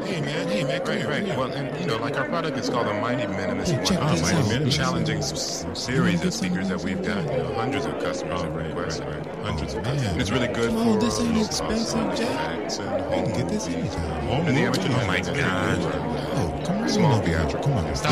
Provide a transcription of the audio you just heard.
Hey man, come here. Right. Well, and like our product is called a Mighty Minimus. Hey, check this Mighty out. Minimus, challenging series of speakers that we've got. Hundreds of customers have requested. Hundreds of customers. It's really good Come on, for this ain't expensive, Jay. effects and You can get this anytime. and the amateur. Oh my God. Oh, come on. Small theatrical. Come on.